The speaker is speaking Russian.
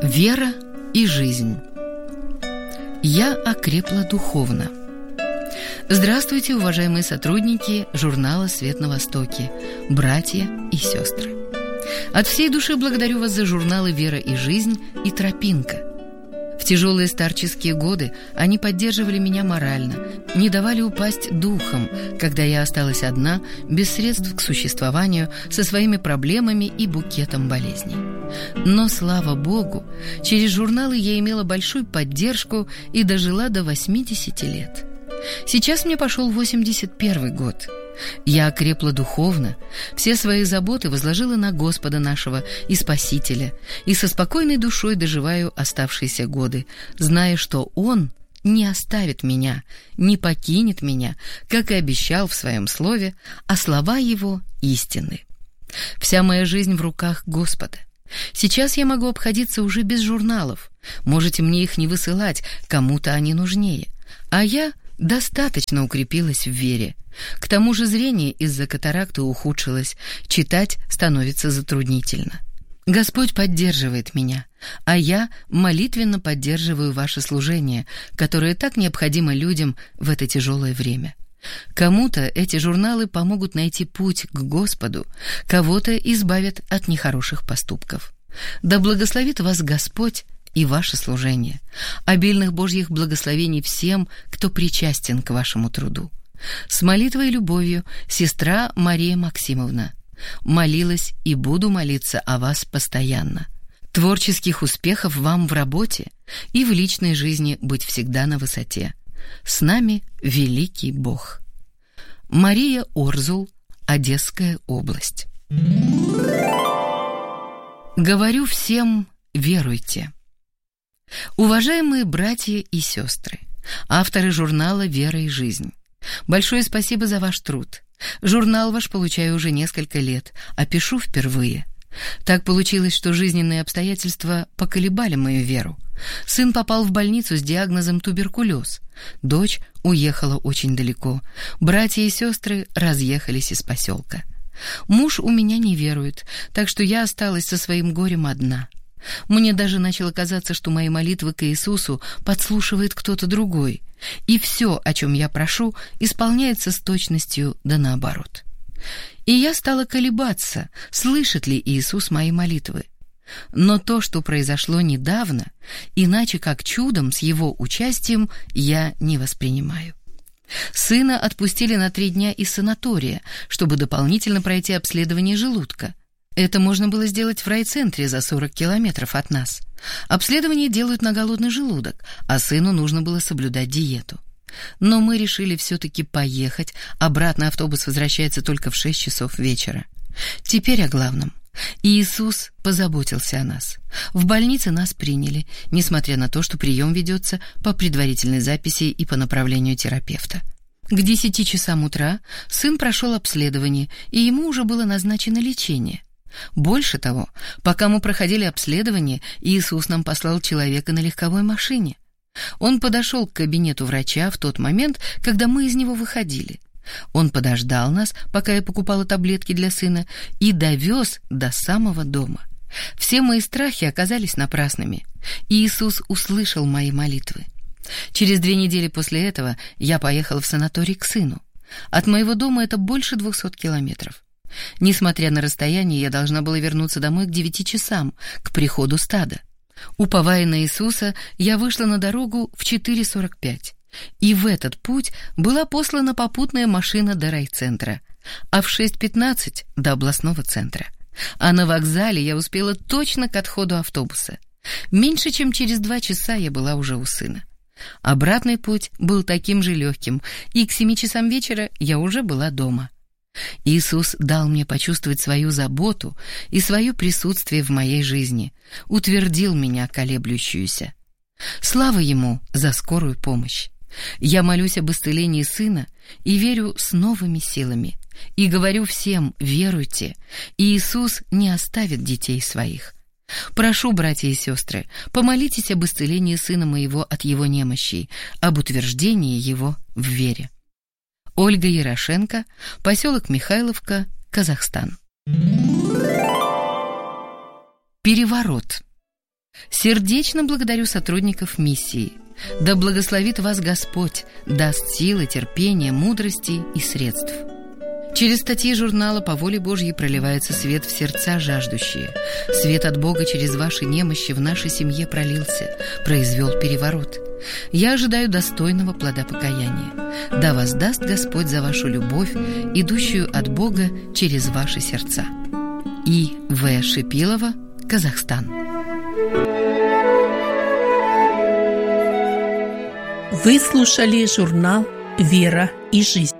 Вера и жизнь. Я окрепла духовно. Здравствуйте, уважаемые сотрудники журнала «Свет на Востоке», братья и сестры. От всей души благодарю вас за журналы «Вера и жизнь» и «Тропинка». В тяжелые старческие годы они поддерживали меня морально, не давали упасть духом, когда я осталась одна, без средств к существованию, со своими проблемами и букетом болезней. Но, слава Богу, через журналы я имела большую поддержку и дожила до 80 лет. Сейчас мне пошел 81 год. Я окрепла духовно, все свои заботы возложила на Господа нашего и Спасителя, и со спокойной душой доживаю оставшиеся годы, зная, что Он не оставит меня, не покинет меня, как и обещал в Своем Слове, а слова Его истинны. Вся моя жизнь в руках Господа. Сейчас я могу обходиться уже без журналов, можете мне их не высылать, кому-то они нужнее, а я достаточно укрепилась в вере. К тому же зрение из-за катаракты ухудшилось, читать становится затруднительно. Господь поддерживает меня, а я молитвенно поддерживаю ваше служение, которое так необходимо людям в это тяжелое время. Кому-то эти журналы помогут найти путь к Господу, кого-то избавят от нехороших поступков. Да благословит вас Господь и ваше служение. Обильных Божьих благословений всем, кто причастен к вашему труду. С молитвой и любовью, сестра Мария Максимовна. Молилась и буду молиться о вас постоянно. Творческих успехов вам в работе и в личной жизни быть всегда на высоте. С нами великий Бог. Мария Орзул, Одесская область. Говорю всем: веруйте. Уважаемые братья и сестры, авторы журнала «Вера и жизнь», большое спасибо за ваш труд. Журнал ваш получаю уже несколько лет, а пишу впервые. Так получилось, что жизненные обстоятельства поколебали мою веру. Сын попал в больницу с диагнозом туберкулез. Дочь уехала очень далеко. Братья и сестры разъехались из поселка. Муж у меня не верует, так что я осталась со своим горем одна. Мне даже начало казаться, что мои молитвы к Иисусу подслушивает кто-то другой, и все, о чем я прошу, исполняется с точностью да наоборот. И я стала колебаться, слышит ли Иисус мои молитвы. Но то, что произошло недавно, иначе как чудом с его участием, я не воспринимаю. Сына отпустили на 3 дня из санатория, чтобы дополнительно пройти обследование желудка. Это можно было сделать в райцентре за 40 километров от нас. Обследование делают на голодный желудок, а сыну нужно было соблюдать диету. Но мы решили все-таки поехать, обратно автобус возвращается только в 6 часов вечера. Теперь о главном. Иисус позаботился о нас. В больнице нас приняли, несмотря на то, что прием ведется по предварительной записи и по направлению терапевта. К 10 часам утра сын прошел обследование, и ему уже было назначено лечение. Больше того, пока мы проходили обследование, Иисус нам послал человека на легковой машине. Он подошел к кабинету врача в тот момент, когда мы из него выходили. Он подождал нас, пока я покупала таблетки для сына, и довез до самого дома. Все мои страхи оказались напрасными. Иисус услышал мои молитвы. Через 2 недели после этого я поехала в санаторий к сыну. От моего дома это больше 200 километров. Несмотря на расстояние, я должна была вернуться домой к 9 часам, к приходу стада. Уповая на Иисуса, я вышла на дорогу в 4:45. И в этот путь была послана попутная машина до райцентра, а в 6:15 до областного центра. А на вокзале я успела точно к отходу автобуса. Меньше чем через 2 часа я была уже у сына. Обратный путь был таким же легким, и к 7 часам вечера я уже была дома. Иисус дал мне почувствовать свою заботу и свое присутствие в моей жизни, утвердил меня колеблющуюся. Слава Ему за скорую помощь. Я молюсь об исцелении сына и верю с новыми силами. И говорю всем: веруйте, Иисус не оставит детей своих. Прошу, братья и сестры, помолитесь об исцелении сына моего от его немощей, об утверждении его в вере. Ольга Ярошенко, поселок Михайловка, Казахстан. Переворот. Сердечно благодарю сотрудников миссии. Да благословит вас Господь, даст силы, терпения, мудрости и средств. Через статьи журнала «По воле Божьей» проливается свет в сердца жаждущие. Свет от Бога через ваши немощи в нашей семье пролился, произвел переворот. Я ожидаю достойного плода покаяния. Да воздаст Господь за вашу любовь, идущую от Бога через ваши сердца. И. В. Шипилова, Казахстан. Вы слушали журнал «Вера и жизнь».